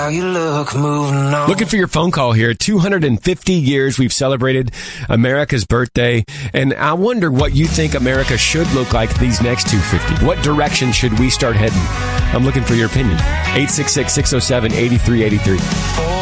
How you look, moving on. Looking for your phone call here. 250 years we've celebrated America's birthday, and I wonder what you think America should look like these next 250. What direction should we start heading? I'm looking for your opinion. 866-607-8383.